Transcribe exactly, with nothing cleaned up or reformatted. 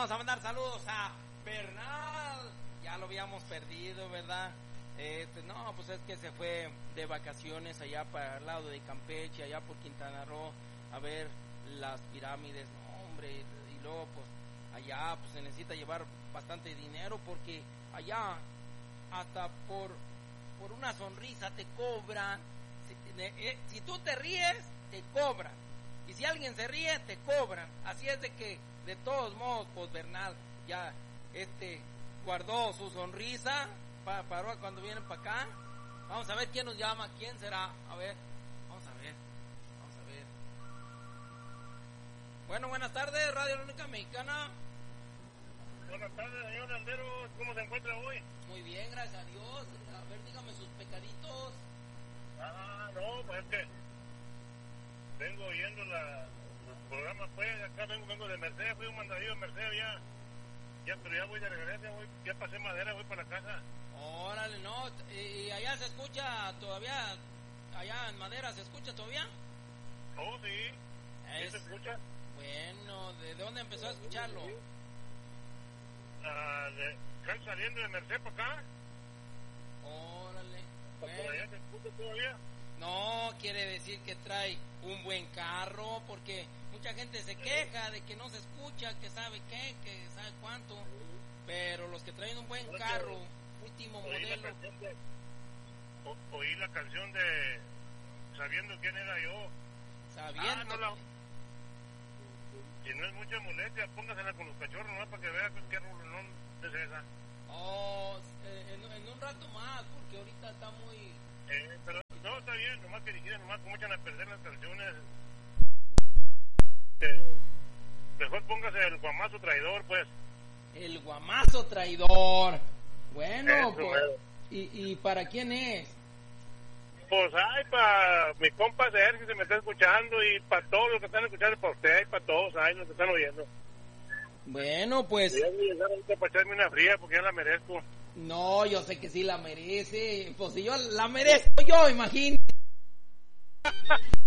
vamos a mandar saludos a Bernal. Ya lo habíamos perdido, ¿verdad? Este, no, pues es que se fue de vacaciones allá para el lado de Campeche, allá por Quintana Roo, a ver las pirámides. No, hombre, y luego pues allá pues se necesita llevar bastante dinero, porque allá hasta por por una sonrisa te cobran. Si, eh, si tú te ríes, te cobran, y si alguien se ríe, te cobran. Así es de que de todos modos, pues Bernal ya este guardó su sonrisa, pa, paró cuando vienen para acá. Vamos a ver quién nos llama, quién será. A ver, vamos a ver, vamos a ver. Bueno, buenas tardes, Radio La Única Mexicana. Buenas tardes, señor Landeros, ¿cómo se encuentra hoy? Muy bien, gracias a Dios. A ver, dígame sus pecaditos. Ah, no, pues es que vengo oyendo la, los programas, pues, acá vengo, vengo de Mercedes, fui un mandadillo de Mercedes ya, ya, pero ya voy de regreso, voy, ya pasé Madera, voy para la casa. Órale, no, y allá se escucha todavía, allá en Madera se escucha todavía. Oh, sí, es, ¿sí se escucha? Bueno, ¿de dónde empezó a escucharlo? Ah, de, están saliendo de Mercedes para acá. Órale, bueno. ¿Por allá se escucha todavía? No, quiere decir que trae un buen carro, porque mucha gente se queja de que no se escucha, que sabe qué, que sabe cuánto, pero los que traen un buen carro, último modelo. De, o, oí la canción de Sabiendo quién era yo. Sabiendo. Ah, no la, si no es mucha molestia, póngasela con los cachorros, ¿no? Para que vea qué rolón es esa. Oh, en, en un rato más, porque ahorita está muy... Eh, pero no, está bien, nomás que dijeran, nomás como echan a perder las canciones. Eh, mejor póngase el guamazo traidor, pues. El guamazo traidor. Bueno, Eso, pues, ¿y, ¿y para quién es? Pues, ay, para mi compa Sergio, que se me está escuchando, y para todos los que están escuchando, para usted, y para todos, ay, los que están oyendo. Bueno, pues... Voy a llegar ahorita para echarme una fría, porque ya la merezco. No, yo sé que sí la merece. Pues si yo la merezco yo, imagínate.